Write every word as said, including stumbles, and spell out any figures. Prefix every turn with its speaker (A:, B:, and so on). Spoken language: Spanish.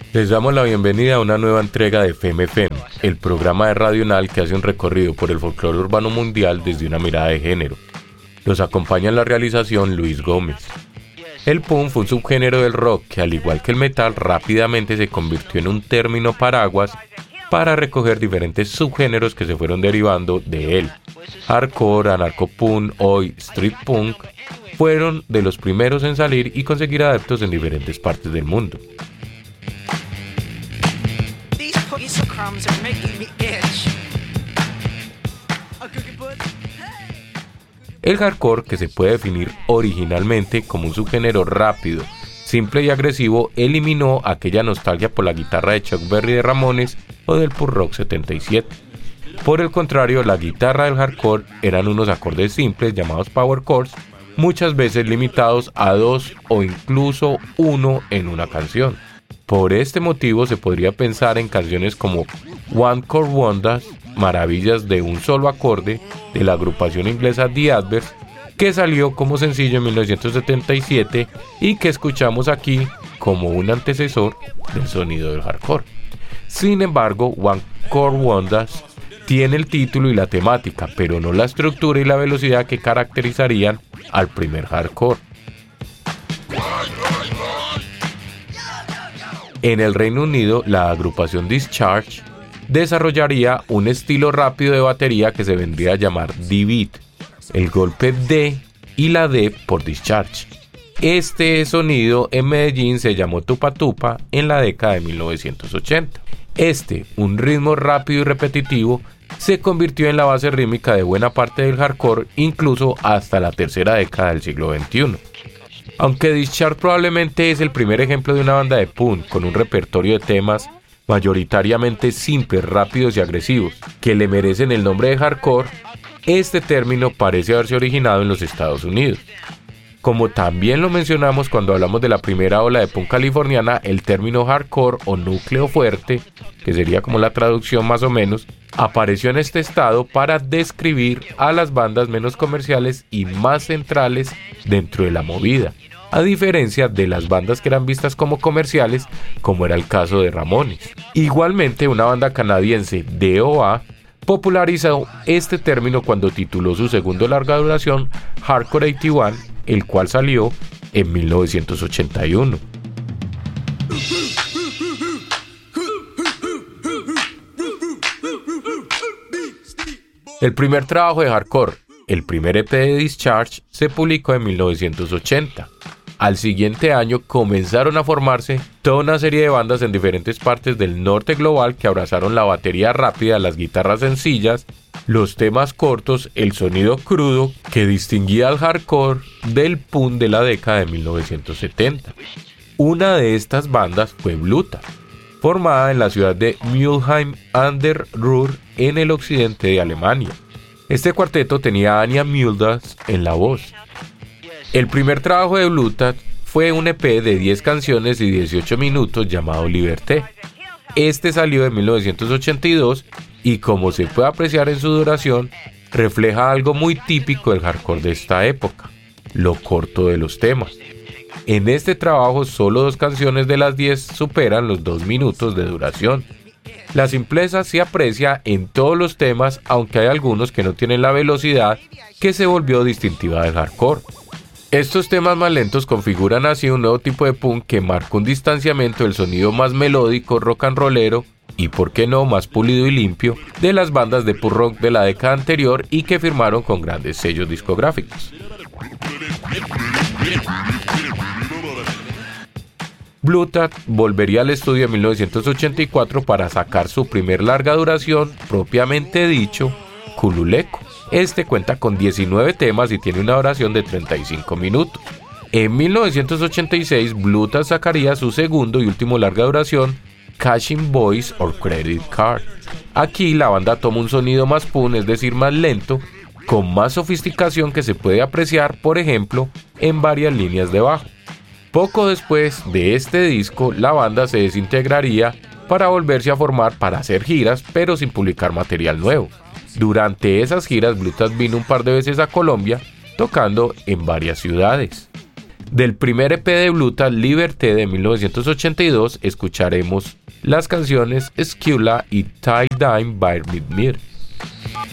A: Les damos la bienvenida a una nueva entrega de F E M F E M, el programa de Radional que hace un recorrido por el folclore urbano mundial desde una mirada de género. Los acompaña en la realización Luis Gómez. El punk fue un subgénero del rock que, al igual que el metal, rápidamente se convirtió en un término paraguas para recoger diferentes subgéneros que se fueron derivando de él. Hardcore, anarcopunk, oi, street punk fueron de los primeros en salir y conseguir adeptos en diferentes partes del mundo. El hardcore, que se puede definir originalmente como un subgénero rápido, simple y agresivo, eliminó aquella nostalgia por la guitarra de Chuck Berry de Ramones o del punk rock setenta y siete. Por el contrario, la guitarra del hardcore eran unos acordes simples llamados power chords, muchas veces limitados a dos o incluso uno en una canción. Por este motivo se podría pensar en canciones como One Chord Wonders, maravillas de un solo acorde, de la agrupación inglesa The Adverts, que salió como sencillo en mil novecientos setenta y siete y que escuchamos aquí como un antecesor del sonido del hardcore. Sin embargo, One Chord Wonders tiene el título y la temática, pero no la estructura y la velocidad que caracterizarían al primer hardcore. En el Reino Unido, la agrupación Discharge desarrollaría un estilo rápido de batería que se vendría a llamar D-Beat, el golpe D y la D por Discharge. Este sonido en Medellín se llamó Tupa Tupa en la década de mil novecientos ochenta. Este, un ritmo rápido y repetitivo, se convirtió en la base rítmica de buena parte del hardcore, incluso hasta la tercera década del siglo veintiuno. Aunque Discharge probablemente es el primer ejemplo de una banda de punk con un repertorio de temas mayoritariamente simples, rápidos y agresivos, que le merecen el nombre de hardcore, este término parece haberse originado en los Estados Unidos. Como también lo mencionamos cuando hablamos de la primera ola de punk californiana, el término hardcore o núcleo fuerte, que sería como la traducción más o menos, apareció en este estado para describir a las bandas menos comerciales y más centrales dentro de la movida, a diferencia de las bandas que eran vistas como comerciales, como era el caso de Ramones. Igualmente, una banda canadiense, D O A, popularizó este término cuando tituló su segundo larga duración, Hardcore ochenta y uno, el cual salió en mil novecientos ochenta y uno. El primer trabajo de hardcore, el primer E P de Discharge, se publicó en mil novecientos ochenta. Al siguiente año comenzaron a formarse toda una serie de bandas en diferentes partes del norte global que abrazaron la batería rápida, las guitarras sencillas, los temas cortos, el sonido crudo que distinguía al hardcore del punk de la década de mil novecientos setenta. Una de estas bandas fue Bluta, formada en la ciudad de Mülheim an der Ruhr en el occidente de Alemania. Este cuarteto tenía a Anja Mülders en la voz. El primer trabajo de Bluta fue un E P de diez canciones y dieciocho minutos llamado Liberté. Este salió en mil novecientos ochenta y dos y, como se puede apreciar en su duración, refleja algo muy típico del hardcore de esta época: lo corto de los temas. En este trabajo solo dos canciones de las diez superan los dos minutos de duración. La simpleza se aprecia en todos los temas, aunque hay algunos que no tienen la velocidad que se volvió distintiva del hardcore. Estos temas más lentos configuran así un nuevo tipo de punk que marca un distanciamiento del sonido más melódico, rock and rollero y, por qué no, más pulido y limpio de las bandas de punk rock de la década anterior y que firmaron con grandes sellos discográficos. Bluta volvería al estudio en mil novecientos ochenta y cuatro para sacar su primer larga duración, propiamente dicho, Kululeco. Este cuenta con diecinueve temas y tiene una duración de treinta y cinco minutos. En mil novecientos ochenta y seis, Bluta sacaría su segundo y último larga duración, Cash Invoice or Credit Card. Aquí la banda toma un sonido más punk, es decir, más lento, con más sofisticación que se puede apreciar, por ejemplo, en varias líneas de bajo. Poco después de este disco, la banda se desintegraría para volverse a formar para hacer giras, pero sin publicar material nuevo. Durante esas giras, Bluta vino un par de veces a Colombia, tocando en varias ciudades. Del primer E P de Bluta, Liberté de mil novecientos ochenta y dos, escucharemos las canciones Skula y Tie Dime by Mir.